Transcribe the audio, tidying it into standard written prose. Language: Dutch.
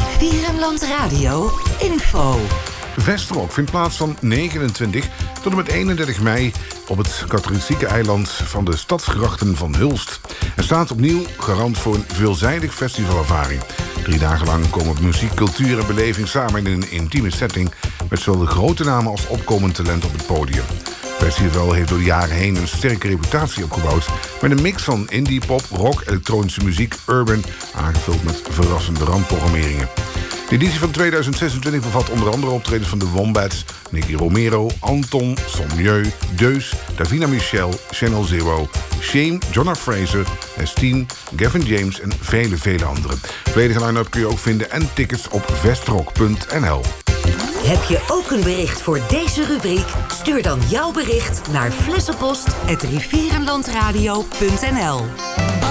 Rivierenland Radio info. Vestrock vindt plaats van 29 tot en met 31 mei op het katholieke eiland van de stadsgrachten van Hulst. Er staat opnieuw garant voor een veelzijdig festivalervaring. 3 dagen lang komen muziek, cultuur en beleving samen in een intieme setting met zowel de grote namen als opkomend talent op het podium. Het festival heeft door de jaren heen een sterke reputatie opgebouwd met een mix van indie, pop, rock, elektronische muziek, urban, aangevuld met verrassende randprogrammeringen. De editie van 2026 bevat onder andere optredens van de Wombats, Nicky Romero, Anton, Sommieu, Deus, Davina Michel, Channel Zero, Shane, Jonna Fraser, Estine, Gavin James en vele anderen. Volledige line-up kun je ook vinden en tickets op vestrock.nl. Heb je ook een bericht voor deze rubriek? Stuur dan jouw bericht naar flessenpost@rivierenlandradio.nl.